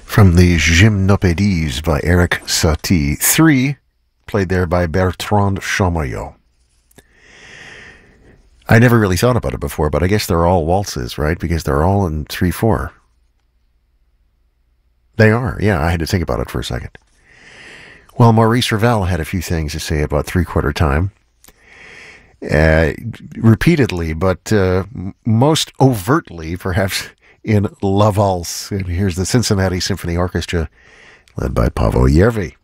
From the Gymnopédies by Eric Satie. 3, played there by Bertrand Chamoyot. I never really thought about it before, but I guess they're all waltzes, right? Because they're all in 3/4. They are, yeah, I had to think about it for a second. Well, Maurice Ravel had a few things to say about three-quarter time. Repeatedly, but most overtly, perhaps, in La Valse. And here's the Cincinnati Symphony Orchestra, led by Paavo Järvi.